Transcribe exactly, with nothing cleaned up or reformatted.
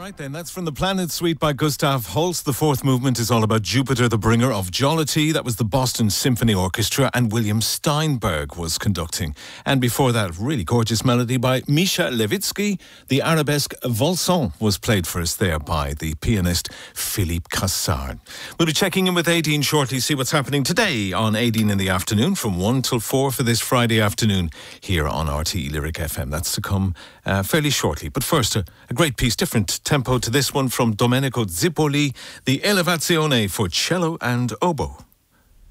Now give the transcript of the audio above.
Right then, that's from the Planet Suite by Gustav Holst. The fourth movement is all about Jupiter, the bringer of jollity. That was the Boston Symphony Orchestra, and William Steinberg was conducting. And before that, really gorgeous melody by Misha Levitsky. The arabesque Volson was played for us there by the pianist Philippe Cassard. We'll be checking in with Aideen shortly, see what's happening today on Aideen in the afternoon from one till four for this Friday afternoon here on R T E Lyric F M. That's to come uh, fairly shortly. But first, a, a great piece, different tempo to this one from Domenico Zippoli, the Elevazione for cello and oboe.